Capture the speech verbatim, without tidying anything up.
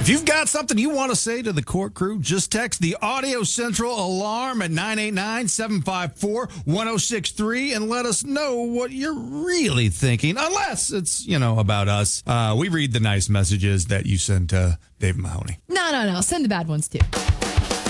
If you've got something you want to say to the court crew, just text the Audio Central alarm at nine eight nine, seven five four, one oh six three and let us know what you're really thinking. Unless it's, you know, about us. Uh, we read the nice messages that you send to Dave Mahoney. No, no, no. Send the bad ones, too.